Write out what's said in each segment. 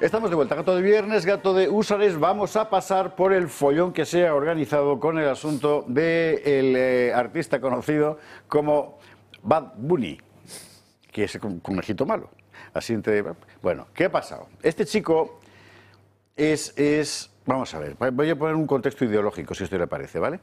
Estamos de vuelta, Gato de Viernes, Gato de Húsares. Vamos a pasar por el follón que se ha organizado con el asunto del artista conocido como Bad Bunny, que es un conejito malo. Así entre... Bueno, ¿qué ha pasado? Este chico es... Vamos a ver, voy a poner un contexto ideológico, si esto le parece, ¿vale?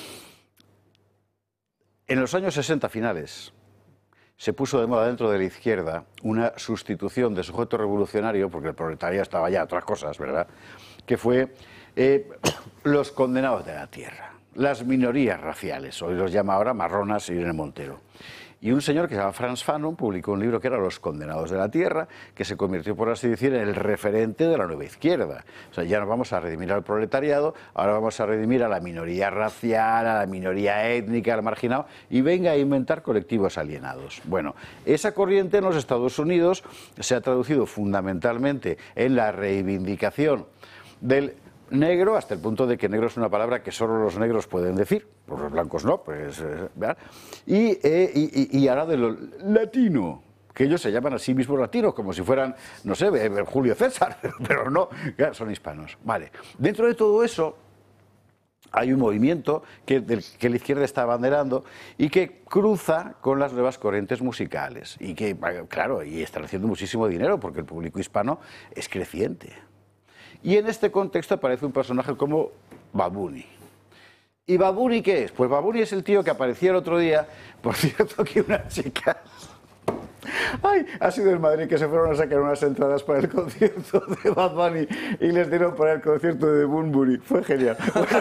En los años 60 finales se puso de moda dentro de la izquierda una sustitución de sujeto revolucionario, porque el proletariado estaba ya a otras cosas, ¿verdad?, que fue los condenados de la tierra, las minorías raciales, hoy los llama ahora marronas Irene Montero. Y un señor que se llama Frantz Fanon publicó un libro que era Los condenados de la tierra, que se convirtió, por así decir, en el referente de la nueva izquierda. O sea, ya no vamos a redimir al proletariado, ahora vamos a redimir a la minoría racial, a la minoría étnica, al marginado, y venga a inventar colectivos alienados. Bueno, esa corriente en los Estados Unidos se ha traducido fundamentalmente en la reivindicación del negro, hasta el punto de que negro es una palabra que solo los negros pueden decir, pues los blancos no, pues, ¿verdad? Y ahora de lo latino, que ellos se llaman a sí mismos latinos, como si fueran, no sé, Julio César, pero no, son hispanos. Vale, dentro de todo eso hay un movimiento que la izquierda está abanderando y que cruza con las nuevas corrientes musicales y que, claro, y están haciendo muchísimo dinero porque el público hispano es creciente. Y en este contexto aparece un personaje como Bad Bunny. ¿Y Bad Bunny qué es? Pues Bad Bunny es el tío que aparecía el otro día, por cierto, que una chica... Ay, ha sido en Madrid que se fueron a sacar unas entradas para el concierto de Bad Bunny y les dieron para el concierto de Bunbury. Fue genial.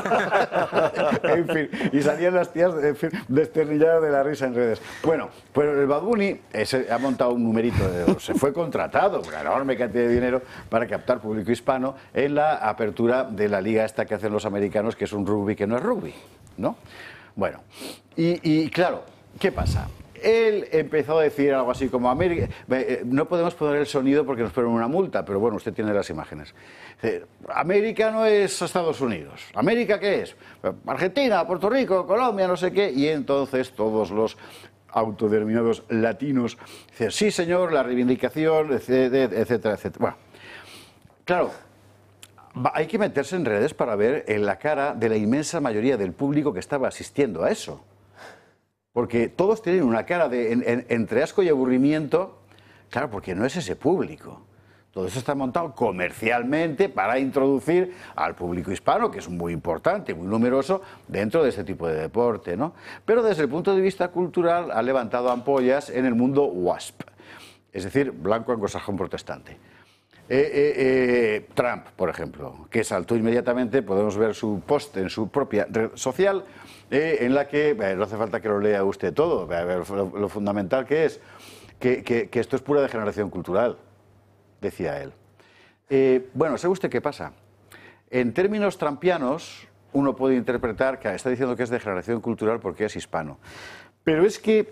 En fin, y salían las tías, en fin, desternilladas de la risa en redes. Bueno, pues el Bad Bunny ha montado un numerito, se fue contratado, una enorme cantidad de dinero para captar público hispano en la apertura de la liga esta que hacen los americanos, que es un rugby que no es rugby, ¿no? Bueno, y claro, ¿qué pasa? Él empezó a decir algo así como América, no podemos poner el sonido porque nos ponen una multa, pero bueno, usted tiene las imágenes. América no es Estados Unidos. ¿América qué es? Argentina, Puerto Rico, Colombia, no sé qué. Y entonces todos los autodenominados latinos dicen, sí señor, la reivindicación, etcétera, etcétera. Bueno, claro, hay que meterse en redes para ver en la cara de la inmensa mayoría del público que estaba asistiendo a eso. Porque todos tienen una cara de entre asco y aburrimiento, claro, porque no es ese público. Todo eso está montado comercialmente para introducir al público hispano, que es muy importante, muy numeroso, dentro de este tipo de deporte, ¿no? Pero desde el punto de vista cultural ha levantado ampollas en el mundo WASP, es decir, blanco anglosajón protestante. Trump, por ejemplo, que saltó inmediatamente, podemos ver su post en su propia red social, en la que, no hace falta que lo lea usted todo, lo fundamental que es, que esto es pura degeneración cultural, decía él. Bueno, ¿sabe usted qué pasa? En términos trumpianos, uno puede interpretar que está diciendo que es degeneración cultural porque es hispano, pero es que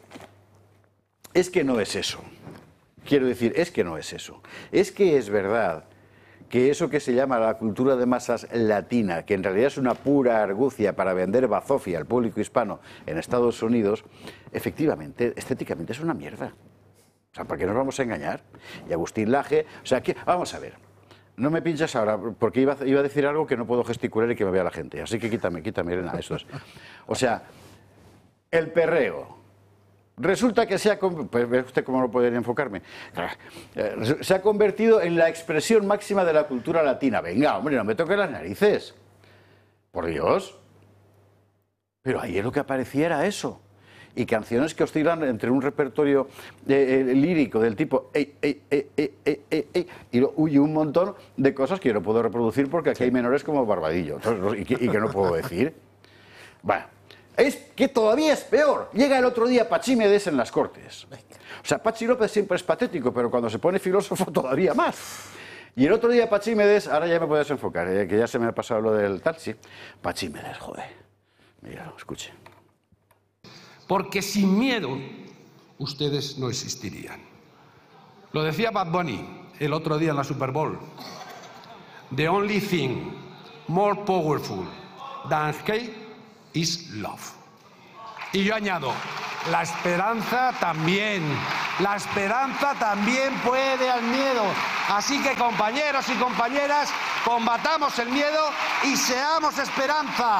no es eso. Quiero decir, es que no es eso. Es que es verdad que eso que se llama la cultura de masas latina, que en realidad es una pura argucia para vender bazofia al público hispano en Estados Unidos, efectivamente, estéticamente es una mierda. O sea, ¿por qué nos vamos a engañar? Y Agustín Laje, o sea, vamos a ver, no me pinchas ahora, porque iba a decir algo que no puedo gesticular y que me vea la gente, así que quítame, Elena, eso es. O sea, el perreo. Resulta que pues ve usted cómo no podría enfocarme. Se ha convertido en la expresión máxima de la cultura latina. Venga, hombre, no me toques las narices. Por Dios. Pero ayer lo que aparecía era eso. Y canciones que oscilan entre un repertorio lírico del tipo y un montón de cosas que yo no puedo reproducir porque aquí hay menores como Barbadillo y que no puedo decir. Bueno. Es que todavía es peor. Llega el otro día Pachímedes en las Cortes. O sea, Pachi López siempre es patético, pero cuando se pone filósofo todavía más. Y el otro día Pachímedes, ahora ya me puedes enfocar, que ya se me ha pasado lo del taxi. Pachímedes, joder. Mira, escuche. Porque sin miedo ustedes no existirían. Lo decía Bad Bunny el otro día en la Super Bowl. The only thing more powerful than hate is love. Y yo añado, la esperanza también puede al miedo. Así que, compañeros y compañeras, combatamos el miedo y seamos esperanza.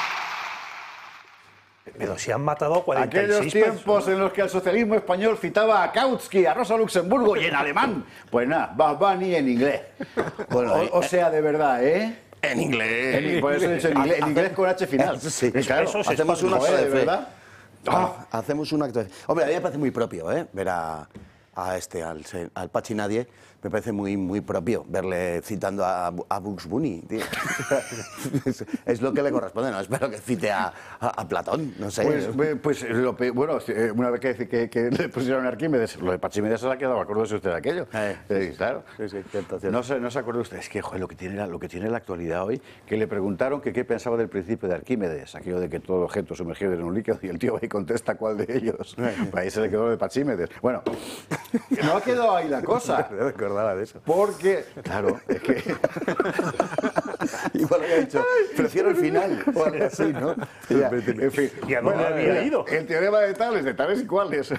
Pero si han matado a 46 Aquellos tiempos en los que el socialismo español citaba a Kautsky, a Rosa Luxemburgo y en alemán. Pues nada, Bad Bunny en inglés. Bueno, o sea, de verdad, ¿eh? En inglés. Por eso he dicho en inglés con H final. Sí, claro, hacemos una joder, ¿de verdad? Hacemos una actuación. Hombre, a mí me parece muy propio, ¿eh? Ver al Pachi Nadie. Me parece muy propio verle citando a Bugs Bunny, tío. es lo que le corresponde, no espero que cite a Platón, no sé. Pues bueno, una vez que le pusieron a Arquímedes, lo de Pachimedes se le ha quedado, acuérdese usted de aquello. Claro. Sí, cierto. No se acuerda usted, es que joder, lo que tiene la actualidad hoy, que le preguntaron que qué pensaba del principio de Arquímedes, aquello de que todo objeto sumergido en un líquido, y el tío ahí contesta cuál de ellos. Ahí se le quedó lo de Pachimedes. Bueno, no ha quedado ahí la cosa. De eso. Porque, claro, es que... Igual había dicho, prefiero el final, o algo así, ¿no? Ya, en fin. ¿Y a dónde había ido? El teorema de tales y cuales.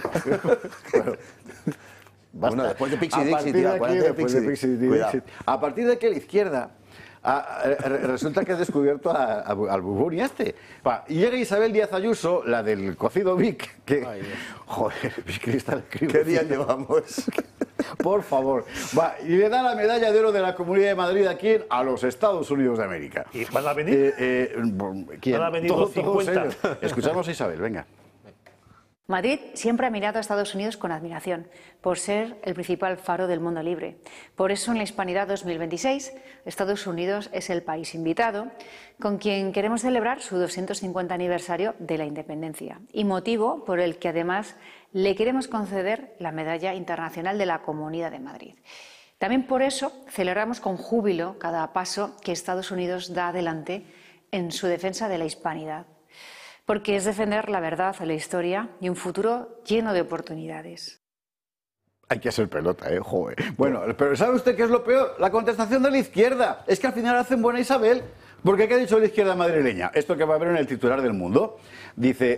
Bueno, después de Pixie Dixie, tío, después de Pixie Dixie. A partir de que la izquierda resulta que ha descubierto al Bubuni este. Y llega Isabel Díaz Ayuso, la del cocido Vic, que... Joder, Cristal, ¿qué día llevamos? Por favor. Y le da la medalla de oro de la Comunidad de Madrid a quién? A los Estados Unidos de América. ¿Y van a venir? ¿Quién? Van a venir los 50. Escuchamos a Isabel, venga. Madrid siempre ha mirado a Estados Unidos con admiración, por ser el principal faro del mundo libre. Por eso en la Hispanidad 2026, Estados Unidos es el país invitado, con quien queremos celebrar su 250 aniversario de la independencia, y motivo por el que además le queremos conceder la Medalla Internacional de la Comunidad de Madrid. También por eso celebramos con júbilo cada paso que Estados Unidos da adelante en su defensa de la hispanidad, porque es defender la verdad, la historia y un futuro lleno de oportunidades. Hay que ser pelota, joder. Bueno, pero ¿sabe usted qué es lo peor? La contestación de la izquierda. Es que al final hacen buena Isabel. Porque ¿qué ha dicho la izquierda madrileña? Esto que va a ver en el titular del Mundo. Dice...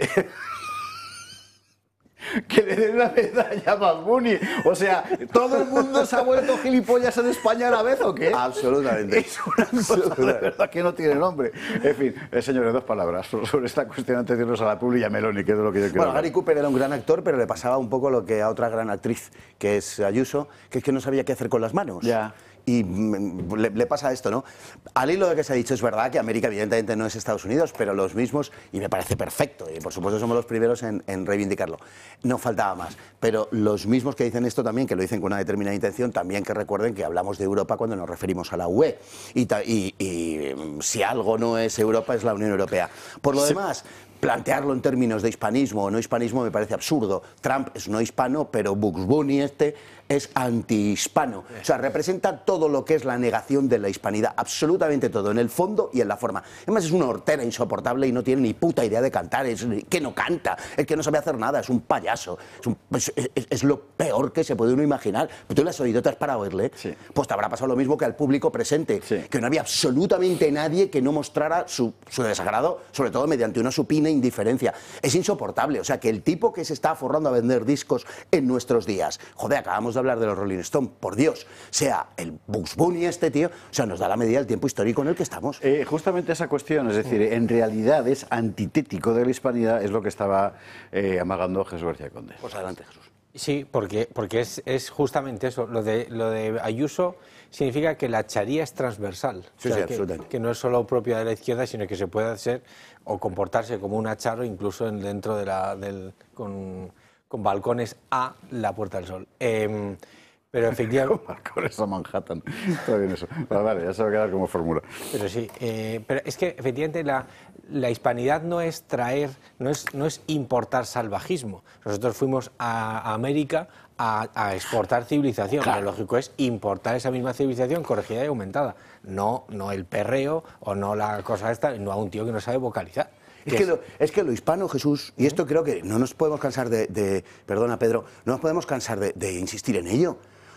que le den la medalla a Bad Bunny. O sea, ¿todo el mundo se ha vuelto gilipollas en España a la vez o qué? Absolutamente. Es una cosa de verdad que no tiene nombre. En fin, señores, dos palabras sobre esta cuestión antes de irnos a la publi y a Meloni, que es de lo que yo quiero hablar. Gary Cooper era un gran actor, pero le pasaba un poco lo que a otra gran actriz, que es Ayuso, que es que no sabía qué hacer con las manos. Ya. Y le pasa esto, ¿no? Al hilo de que se ha dicho, es verdad que América evidentemente no es Estados Unidos, pero los mismos, y me parece perfecto, y por supuesto somos los primeros en reivindicarlo, no faltaba más, pero los mismos que dicen esto también, que lo dicen con una determinada intención, también que recuerden que hablamos de Europa cuando nos referimos a la UE, y si algo no es Europa es la Unión Europea. Por lo demás, plantearlo en términos de hispanismo o no hispanismo me parece absurdo. Trump es no hispano, pero Bugs Bunny es antihispano. O sea, representa todo lo que es la negación de la hispanidad, absolutamente todo, en el fondo y en la forma. Además es una hortera insoportable y no tiene ni puta idea de cantar, es que no canta, es que no sabe hacer nada, es un payaso, es lo peor que se puede uno imaginar. Pero tú le has oído, te has parado a oírle, sí. Pues te habrá pasado lo mismo que al público presente, sí. Que no había absolutamente nadie que no mostrara su desagrado, sobre todo mediante una supina indiferencia. Es insoportable, o sea, que el tipo que se está forrando a vender discos en nuestros días, joder, acabamos de hablar de los Rolling Stones, por Dios, sea el Bugs Bunny tío, o sea, nos da la medida del tiempo histórico en el que estamos. Justamente esa cuestión, es decir, en realidad es antitético de la hispanidad, es lo que estaba amagando Jesús García Conde. Pues adelante, Jesús. Sí, porque es justamente eso, lo de Ayuso significa que la charía es transversal, sí, o sea, sí, que no es solo propia de la izquierda, sino que se puede hacer o comportarse como un charo incluso dentro de con balcones a la Puerta del Sol. Pero efectivamente... Con balcones a Manhattan. Está bien eso. Vale, ya se va a quedar como fórmula. Pero sí, pero es que efectivamente la hispanidad no es no es importar salvajismo. Nosotros fuimos a América a exportar civilización. Claro. Lo lógico es importar esa misma civilización corregida y aumentada. No el perreo o no la cosa esta, no a un tío que no sabe vocalizar. Es que lo hispano, Jesús, y esto creo que no nos podemos cansar perdona, Pedro, no nos podemos cansar de insistir en ello. O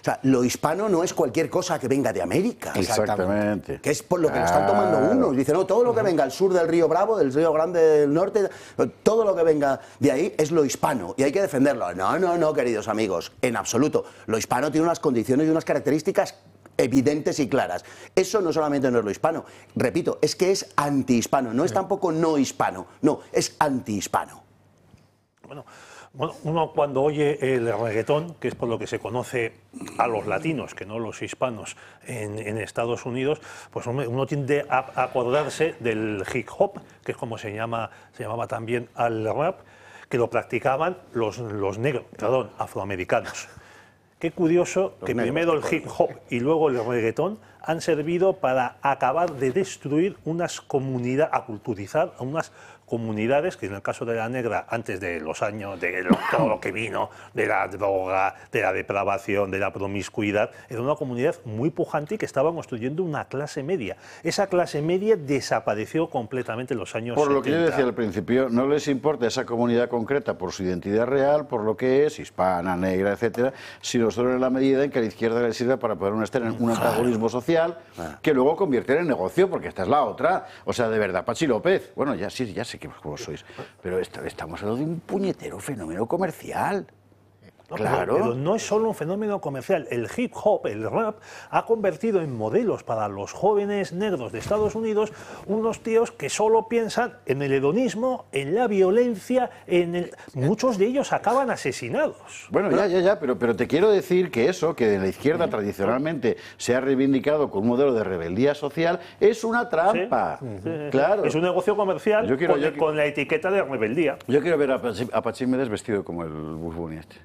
sea, lo hispano no es cualquier cosa que venga de América. Exactamente. Que es por lo que lo están tomando unos. Dicen, no, todo lo que venga al sur del río Bravo, del río Grande del Norte, todo lo que venga de ahí es lo hispano y hay que defenderlo. No, no, no, queridos amigos, en absoluto. Lo hispano tiene unas condiciones y unas características evidentes y claras. Eso no solamente no es lo hispano, repito, es que es antihispano, no es tampoco no hispano, no, es antihispano. Bueno, uno cuando oye el reggaetón, que es por lo que se conoce a los latinos, que no los hispanos en Estados Unidos, pues uno tiende a acordarse del hip hop, que es como se llamaba también al rap, que lo practicaban los afroamericanos. Qué curioso que primero el hip hop y luego el reggaetón han servido para acabar de destruir unas comunidades, aculturizar a unas comunidades que en el caso de la negra, antes de los años, todo lo que vino, de la droga, de la depravación, de la promiscuidad, era una comunidad muy pujante y que estaba construyendo una clase media. Esa clase media desapareció completamente en los años 70. Por lo que yo decía al principio, no les importa esa comunidad concreta por su identidad real, por lo que es, hispana, negra, etcétera, sino solo en la medida en que a la izquierda le sirve para poder estar en un antagonismo social que luego convierte en negocio, porque esta es la otra. O sea, de verdad, Pachi López, bueno, ya sí, ya sé que vos sois, pero estamos hablando de un puñetero fenómeno comercial. No, claro. Pero no es solo un fenómeno comercial. El hip hop, el rap, ha convertido en modelos para los jóvenes negros de Estados Unidos unos tíos que solo piensan en el hedonismo, en la violencia, muchos de ellos acaban asesinados. Bueno, ya, pero te quiero decir que eso, que de la izquierda tradicionalmente se ha reivindicado con un modelo de rebeldía social, es una trampa. Sí. Claro. Es un negocio comercial con la etiqueta de rebeldía. Yo quiero ver a Pachímedes vestido como el Bugs Bunny este.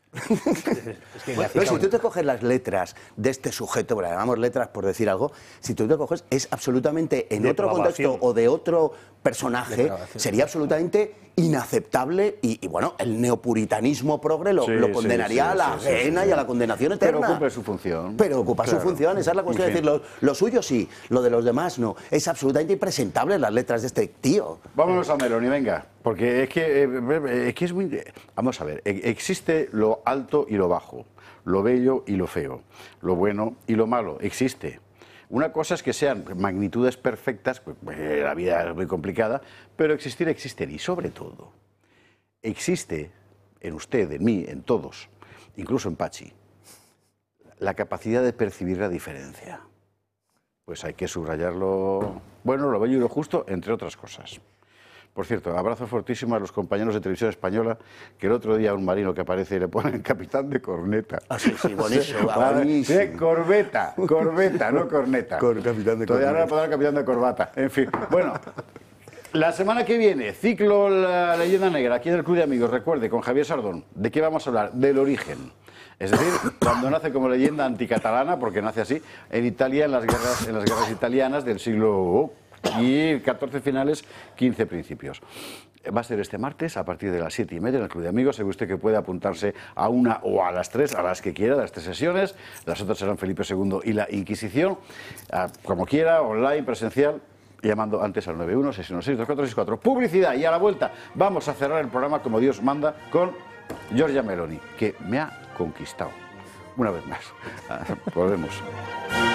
Pero si tú te coges las letras de este sujeto, pero llamamos letras por decir algo, si tú te coges, es absolutamente en otro contexto o de otro personaje, sería absolutamente inaceptable y bueno, el neopuritanismo progre lo condenaría a la ajena y a la condenación eterna. Pero cumple su función. Pero ocupa su función, esa es la cuestión. Es decir, lo suyo sí, lo de los demás no. Es absolutamente impresentable las letras de este tío. Vámonos a Meloni, venga, porque es que es muy... Vamos a ver, existe lo alto y lo bajo, lo bello y lo feo, lo bueno y lo malo, existe. Una cosa es que sean magnitudes perfectas, pues, la vida es muy complicada, pero existir existen y sobre todo existe en usted, en mí, en todos, incluso en Pachi, la capacidad de percibir la diferencia. Pues hay que subrayarlo bueno, lo bello y lo justo, entre otras cosas. Por cierto, abrazo fortísimo a los compañeros de Televisión Española, que el otro día un marino que aparece y le ponen capitán de corneta. Ah, sí, buenísimo. Corbeta, no corneta. Capitán de Todavía ahora le pondrán capitán de corbata. En fin, bueno. La semana que viene, ciclo La Leyenda Negra, aquí en el Club de Amigos, recuerde, con Javier Sardón. ¿De qué vamos a hablar? Del origen. Es decir, cuando nace como leyenda anticatalana, porque nace así, en Italia, en las guerras italianas del siglo... Y 14 finales, 15 principios. Va a ser este martes a partir de las 7:30 en el Club de Amigos. Sabe usted que puede apuntarse a una o a las 3, a las que quiera, de las 3 sesiones. Las otras serán Felipe II y la Inquisición. Como quiera, online, presencial, llamando antes al 91-616-2464. Publicidad, y a la vuelta vamos a cerrar el programa como Dios manda con Giorgia Meloni, que me ha conquistado. Una vez más. Volvemos.